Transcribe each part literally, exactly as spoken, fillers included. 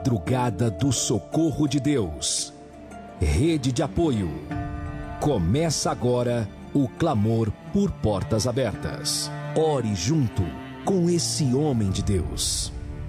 Madrugada do Socorro de Deus. Rede de apoio. Começa agora o clamor por portas abertas. Ore junto com esse homem de Deus.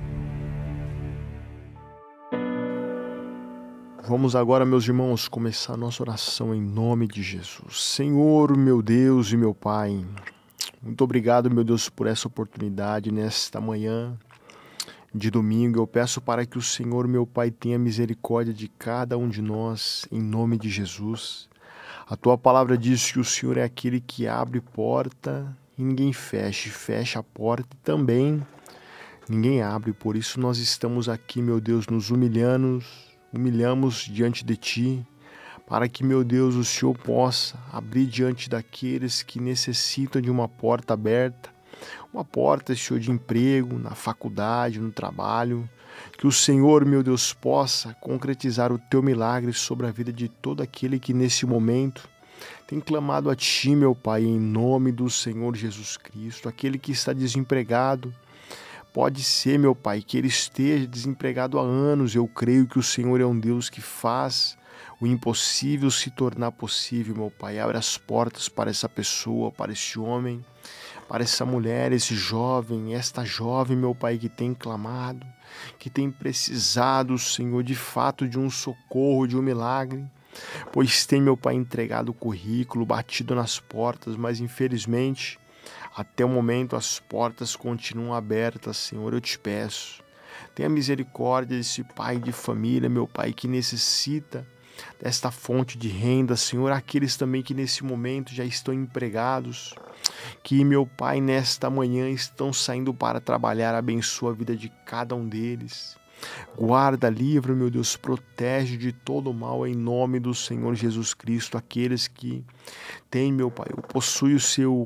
Vamos agora, meus irmãos, começar a nossa oração em nome de Jesus. Senhor, meu Deus e meu Pai, muito obrigado, meu Deus, por essa oportunidade nesta manhã de domingo. Eu peço para que o Senhor, meu Pai, tenha misericórdia de cada um de nós, em nome de Jesus. A Tua palavra diz que o Senhor é aquele que abre porta e ninguém fecha, fecha a porta e também ninguém abre. Por isso nós estamos aqui, meu Deus, nos humilhando, humilhamos diante de Ti, para que, meu Deus, o Senhor possa abrir diante daqueles que necessitam de uma porta aberta, uma porta, Senhor, de emprego, na faculdade, no trabalho. Que o Senhor, meu Deus, possa concretizar o Teu milagre sobre a vida de todo aquele que nesse momento tem clamado a Ti, meu Pai, em nome do Senhor Jesus Cristo. Aquele que está desempregado, pode ser, meu Pai, que ele esteja desempregado há anos. Eu creio que o Senhor é um Deus que faz o impossível se tornar possível, meu Pai. Abre as portas para essa pessoa, para esse homem, para essa mulher, esse jovem, esta jovem, meu Pai, que tem clamado, que tem precisado, Senhor, de fato de um socorro, de um milagre, pois tem, meu Pai, entregado o currículo, batido nas portas, mas infelizmente, até o momento as portas continuam abertas. Senhor, eu te peço, tenha misericórdia desse pai de família, meu Pai, que necessita desta fonte de renda, Senhor, aqueles também que nesse momento já estão empregados, que, meu Pai, nesta manhã estão saindo para trabalhar, abençoa a vida de cada um deles. Guarda, livra, meu Deus, protege de todo o mal em nome do Senhor Jesus Cristo, aqueles que têm, meu Pai, possuem o seu